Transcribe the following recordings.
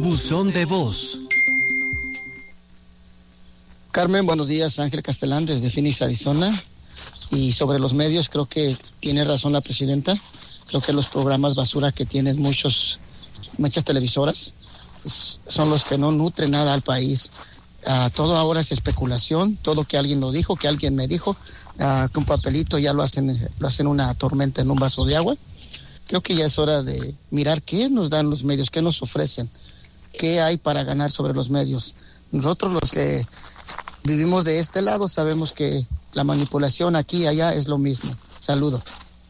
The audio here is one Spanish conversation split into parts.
Buzón de voz. Carmen, buenos días. Ángel Castelán desde Phoenix, Arizona. Y sobre los medios, creo que tiene razón la presidenta. Creo que los programas basura que tienen muchas televisoras son los que no nutren nada al país. Todo ahora es especulación, todo que alguien lo dijo, que alguien me dijo, que un papelito ya lo hacen una tormenta en un vaso de agua. Creo que ya es hora de mirar qué nos dan los medios, qué nos ofrecen, qué hay para ganar sobre los medios. Nosotros los que vivimos de este lado sabemos que la manipulación aquí y allá es lo mismo. Saludo.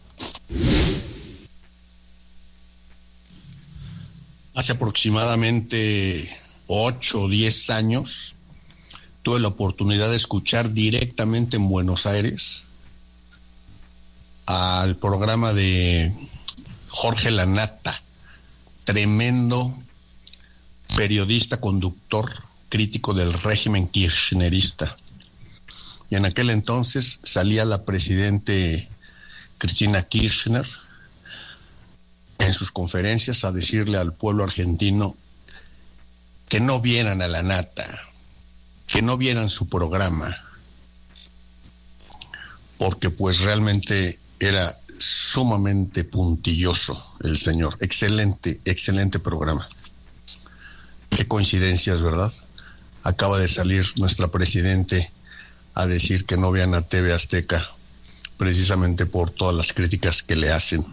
Hace aproximadamente 8 o 10 años tuve la oportunidad de escuchar directamente en Buenos Aires al programa de Jorge Lanata, tremendo periodista, conductor, crítico del régimen kirchnerista. Y en aquel entonces salía la presidente Cristina Kirchner en sus conferencias a decirle al pueblo argentino que no vieran a Lanata, que no vieran su programa, porque pues realmente era sumamente puntilloso el señor. Excelente programa. Qué coincidencias, ¿verdad? Acaba de salir nuestra presidente a decir que no vean a TV Azteca, precisamente por todas las críticas que le hacen.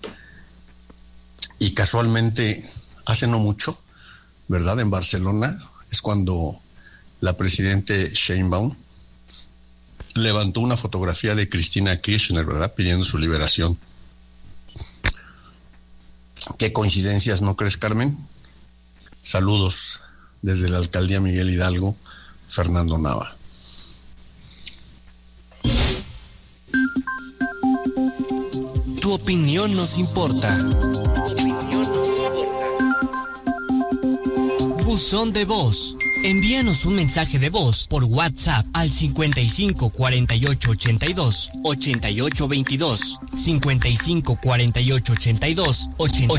Y casualmente, hace no mucho, ¿verdad? En Barcelona es cuando la presidente Sheinbaum levantó una fotografía de Cristina Kirchner, ¿verdad? Pidiendo su liberación. Qué coincidencias, ¿no crees, Carmen? Saludos desde la alcaldía Miguel Hidalgo, Fernando Nava. Tu opinión nos importa. Buzón de voz. Envíanos un mensaje de voz por WhatsApp al 55 48 82 88 22, 55 48 82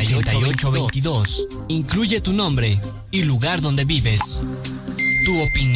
88 22. Incluye tu nombre y lugar donde vives. Tu opinión